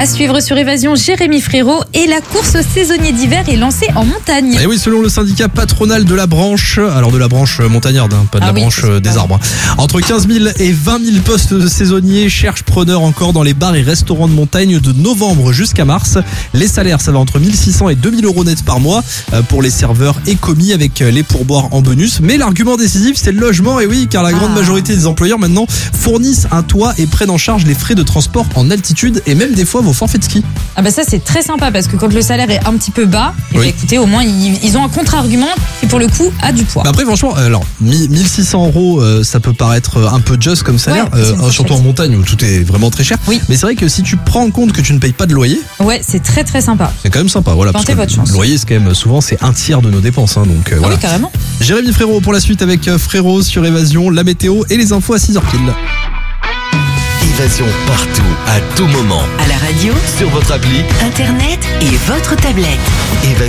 À suivre sur Évasion, Jérémy Frérot et la course aux saisonniers d'hiver est lancée en montagne. Et oui, selon le syndicat patronal de la branche, alors de la branche montagnarde, pas de la branche des arbres. Entre 15 000 et 20 000 postes de saisonniers cherchent preneurs encore dans les bars et restaurants de montagne de novembre jusqu'à mars. Les salaires, ça va entre 1600 et 2000 euros net par mois pour les serveurs et commis avec les pourboires en bonus. Mais l'argument décisif, c'est le logement. Et oui, car la grande majorité des employeurs maintenant fournissent un toit et prennent en charge les frais de transport en altitude et même des fois vos forfaits de ski. Ah bah ça c'est très sympa parce que quand le salaire est un petit peu bas, écoutez, au moins ils ont un contre-argument qui pour le coup a du poids. Bah après franchement, alors 1600 euros, ça peut paraître un peu just comme salaire, surtout en montagne où tout est vraiment très cher. Oui. Mais c'est vrai que si tu prends en compte que tu ne payes pas de loyer, ouais, c'est très très sympa. c'est quand même sympa. Voilà, Tentez votre chance. Le loyer, c'est quand même souvent c'est un tiers de nos dépenses, hein, donc voilà. Oui, carrément. Jérémy Frérot pour la suite avec Frérot sur Évasion, la météo et les infos à 6h pile. Évasion partout, à tout moment. À la radio, Sur votre appli. internet et votre tablette.